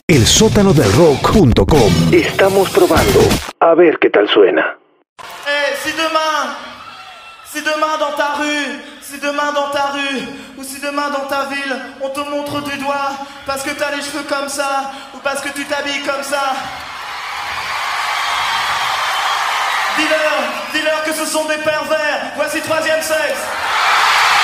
elsótanodelrock.com. Estamos probando. A ver qué tal suena. Si demain dans ta rue, ou si demain dans ta ville, on te montre du doigt parce que t'as les cheveux comme ça, ou parce que tu t'habilles comme ça, dis-leur que ce sont des pervers. Voici Troisième Sexe.